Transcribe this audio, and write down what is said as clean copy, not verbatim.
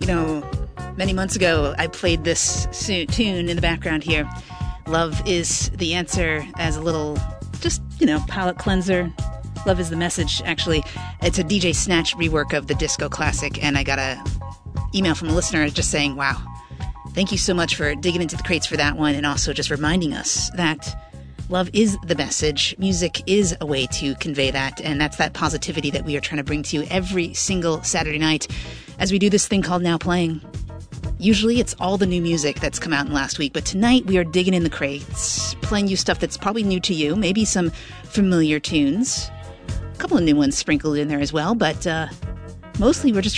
Many months ago, I played this tune in the background here. Love is the answer as a little, palate cleanser. Love is the message, actually. It's a DJ Snatch rework of the disco classic, and I got a email from a listener just saying, wow, thank you so much for digging into the crates for that one, and also just reminding us that love is the message. Music is a way to convey that, and that's that positivity that we are trying to bring to you every single Saturday night as we do this thing called Now Playing. Usually it's all the new music that's come out in the last week, but tonight we are digging in the crates, playing you stuff that's probably new to you, maybe some familiar tunes, a couple of new ones sprinkled in there as well, but mostly we're just